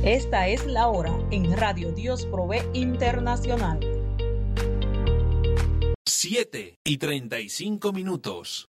Esta es la hora en Radio Dios Provee Internacional. 7:35.